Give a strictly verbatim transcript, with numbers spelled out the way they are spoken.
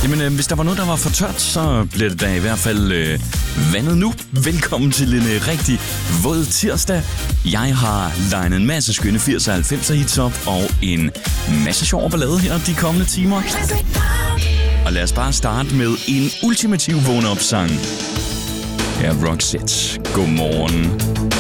Jamen, øh, hvis der var noget, der var for tørt, så bliver det da i hvert fald øh, vandet nu. Velkommen til en øh, rigtig våd tirsdag. Jeg har legnet en masse skønne firser og halvfemser hits op, og en masse sjov ballade her de kommende timer. Og lad os bare starte med en ultimativ vågn-op-sang. Her er Roxette. Godmorgen.